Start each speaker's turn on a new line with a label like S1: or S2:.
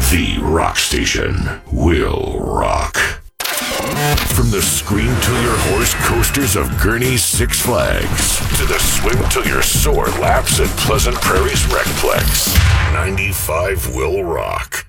S1: The rock station will rock. From the scream till your horse coasters of Gurney's Six Flags to the swim till your sore laps at Pleasant Prairie's Recplex, 95 will rock.